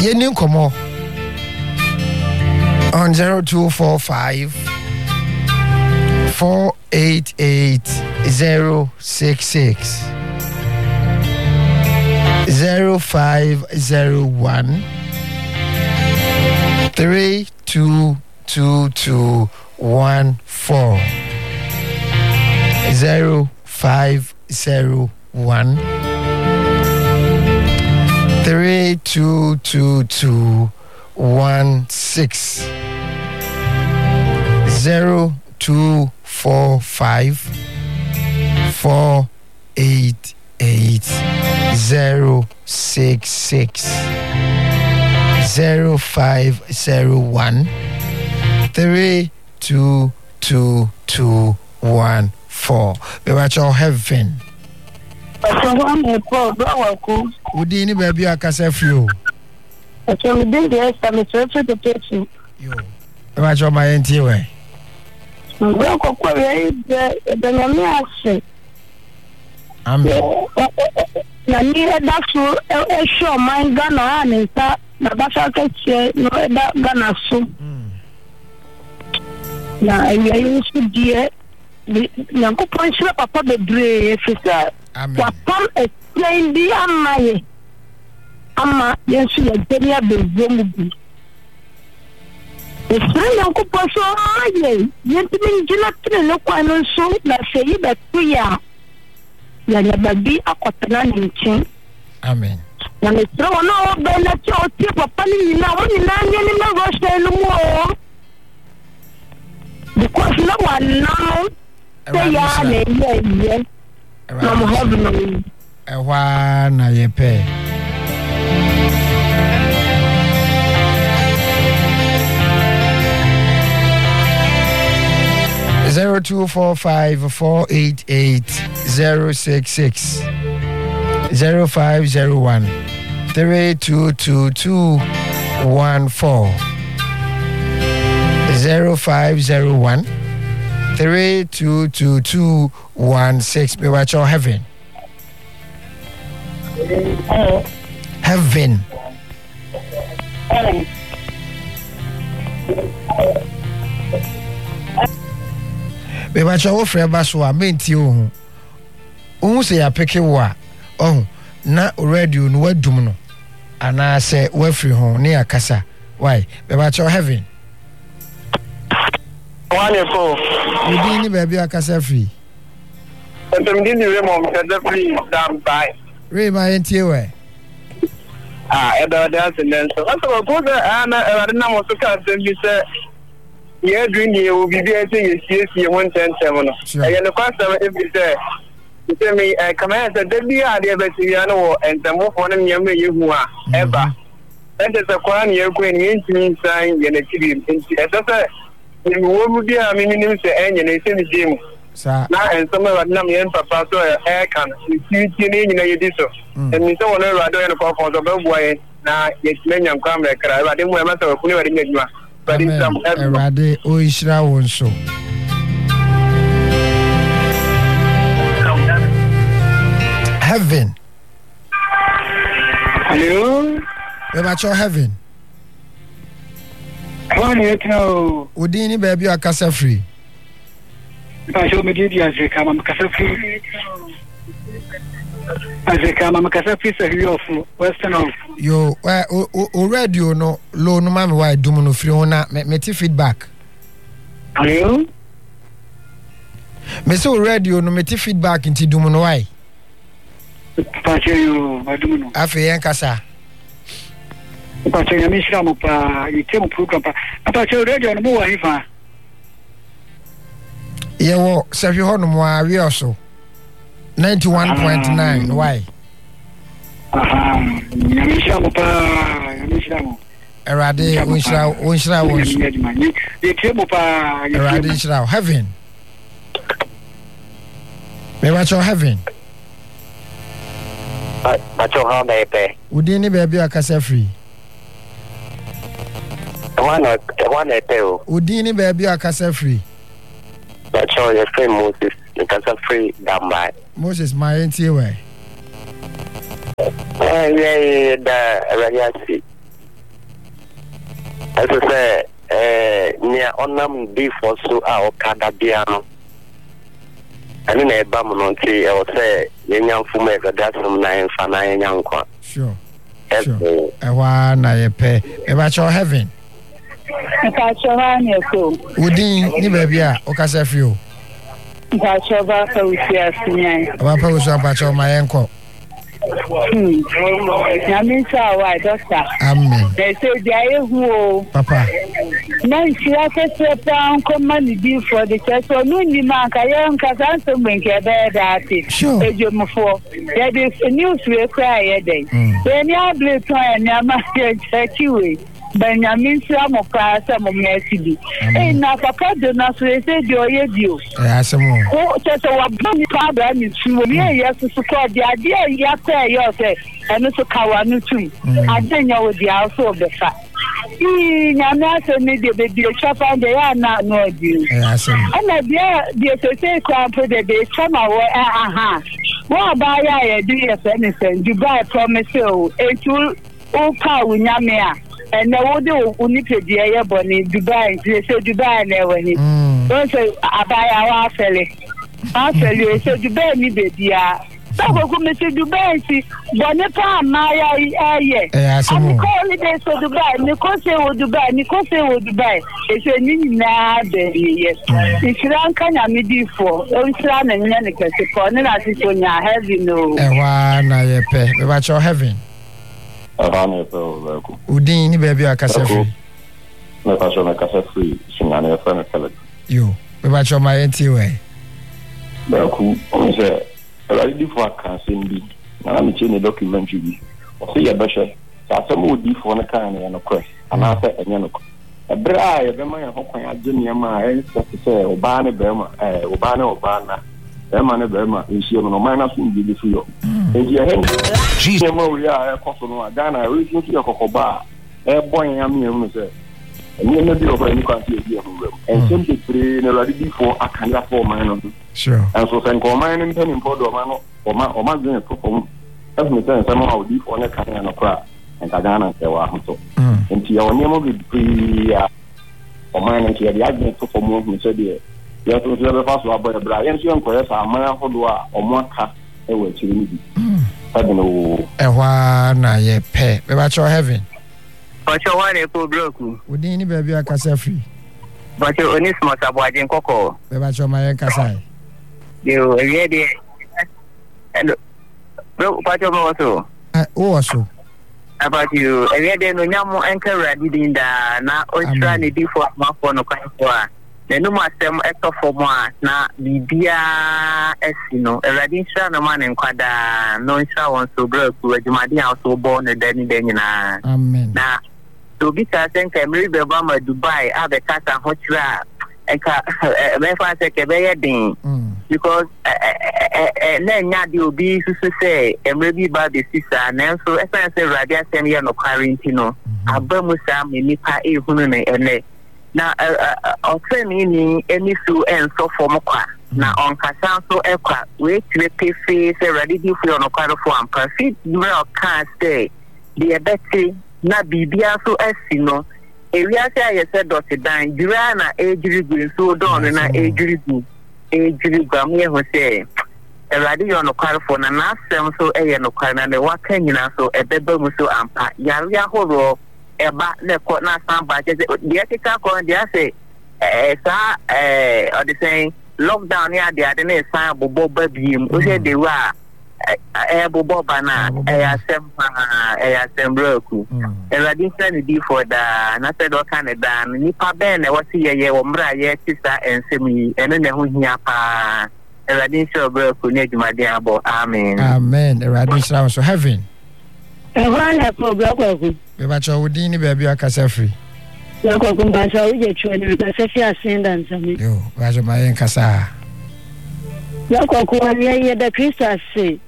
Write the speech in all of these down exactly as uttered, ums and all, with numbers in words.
Yenin komo on zero two four five four eight eight zero six six zero five zero one three two two two one four zero five zero one three two two two one six zero two four five four eight eight zero six six zero five zero one three two two two one four. We watch our heaven. Udini baby akasa frio. Okay, we did the extra me to the picture. Yo. We watch our my enti we. We ko ko we the the nyame ase. Amen. Na ni da so e show man Ghana na nsa na ba sha ka che no da Ghana so. Na ayi ayi so die na ko ponche papa bebre efisa. Amen. Papa explain di amaye. Ama yesu ya deria bezemu bi. Efra na ko poso aye. Yenti min jina tene no kwa no so na seyi betu ya. Ya ya babi akotana nchen. Amen. Na mesra wona obe na ti o ti papa ni na woni na nye ni na go se no mo. Because no one now say ya na ye. I'm having a one na ye pay. Zero two four five four eight eight zero six six zero five zero one three two two two one four zero five zero one three two two two one six. Be watch your heaven. uh, Heaven. uh, Be watch your friend Baswa. Menti o. Unhu se ya peke wa. Oh, na radio no wadum no. Ana se wafri ho ne akasa. Why? Be watch your heaven. Wonderful. You didn't baby akasa free. And I'm doing the remote the free damn by. Ray my ntiewe. Ah, about that and then so what's about good and I don't know what to cut them you say. Yeah, doing you will be there to you one ten seven. I am the first time if you say you tell me a command that the idea that you know and the move on them you are ever. That is a quan you're going into sign in a city. As I said, you will be a minimum say and you say the gym. Sa na and some of them young papa so air can you see you know you did so and you don't know I don't know for the boy na yet many am come like I didn't want to put it in you but it's some Rade o ishra wonso heaven. hello We watch your heaven. one you know Udini baby akasa free. I show me the Africa, I'm Casafi. Africa, I'm Casafi, of Western of Yo, o radio no low no man why do no free on me feedback. hello Me so radio no me feedback into do no why. Pache, I don't know. Afi yen kasa. Pache, I miss Ramupa, you tell program. Pache, radio no more if Yeah, well, Safi Honum wa we also ninety-one point nine. Why? Aha, I miss Ramupa, I miss Ramu. Erade unshra unshra wonso. You tell Mupa, Erade unshra heaven. Me watch your heaven. Macho how may pay. Udini baby akasa free. One one eto. Udini baby akasa free. Macho your friend Moses, you can free down by. Moses my ntiewe. Eh yeah the radiasi. As I say, eh, near onam before so our Cadabiano. And in a bamonti, I will say, young Fumega, that's some nine for nine young one. Sure. Sure. I want to pay about your heaven. Udin, ni baby, Okasa few. Bachova for Usia. Papa was about your my uncle. Hmm. Yamisa, why, doctor? Amen. They say they are who, Papa. Now, she has a pound command for the church, so no, you mark a young cousin to make a bed at it. Sure. There is a news we cry a day. Then you are blue try and Yamasa check you. Benjamin Sam of Casa of Mercy. And now, Papa, do not say, you're you. Yes, more. Oh, just a one problem is true. Yes, to support the idea. Yes, yes, and also Kawanu too. I think you would be also of the fact. Yamasa made the baby a chop and they are not no you. Yes, and the associate crowd put the day from our aha. What about I do yes anything? Dubai promise you it will all power with Yamia. And the order only to the air bonnie Dubai, they say Dubai never hit. Don't say about our felly. I'll tell you, so Dubai me baby. So go come to Dubai, see, Bonepa, Maya, eh, yes. I'm calling this for Dubai, Nikose or Dubai, Nikose or Dubai. It's a Nina, baby, yes. It's Lankan, midi for, Islam and Yanika, and I think when you're heavy, no. And one I pay about your heaven. Udin, ni baby, I can say. No, I shall make a free, sing on a friend of you. About your my anti-way. Who say, I do for a cancer be. Now I'm a documentary. Or say a bishop, so some would be for a kind and a quest, and I said, and Yanoko. A bra, a Bema, hoping I didn't hear my answer to say, Obana Bema, Obana Obana, Bema Bema, is your no minus in the field. And your hand, she's a more a costono, Dana, I reach into your cocoba, a boy, I'm here, and you may be over any country and simply three in a ready before I can have four minors. Sure. And so, send command and pen in Porto Mano or my or my dinner perform. As me say, somehow deep on a can and a crack and Cadana, there were so. And to your name of the pre or mine and the agent for movement said, yes, was the first one, but a Brian, you inquire, a man or more cat, they were chilling. I don't know. A one I pay about your heaven. But your one a poor broke. Would any baby a casa free? But your only smart about in Coco. About your my casa. You ready? And what you also? Also. About you, a ready no yamo anchor ready in the now trying to do for my phone of Kampua. The no master echo for more now the dear as you know, a ready no man and quada no insha one so broke who you might be also born and then then na. Amen. Now to be saying Camry Bama Dubai, other cat and hot trap. And if I say a very thing because then you be to say, and maybe by the sister, and so as I say, Radia send you no quarantino. I burn in Nipa a human and now I'll send in any so and so for Moka. Now on Cassan so aircraft, wait to pay face a ready for your no quarter for and perfect. You can't stay. The Betty, not be so as you know. Area say I said Doctor Dan, Durana, age so done and I age review. Age review, who say, a radio on the car phone and ask them so a no car and the what can you know so a bebe muso ampa. Yaria horo, a bat the court not some badges. The ethical coin, they say, eh, sir, or the saying, lockdown here, the other day, sign Bobo Baby, who said they were. Eh, Bobo Bana, eh, Sem, eh, Sembroku. And I didn't send it for the Nasado Canada, Nipa Ben, I was here, Ombra, yes, sister, and Semi, and then who here, pa, and I didn't show Broku, my dear boy, amen. Amen. The radish so heaven. I want a program. About your Woodini baby, I can say free. You go back to your children because if you are saying that, you, Raja Mayan Casa. You go the Christus say.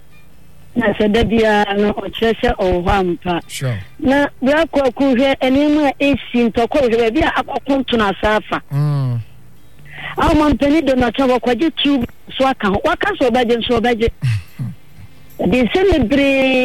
Na said bia no ochese o hwampa sure na bia kwaku hwe enema esi ntoko hwe bia akokonto na safa mm aw man peni do na chawo kwaje tu so aka waka so baje so baje de celebrate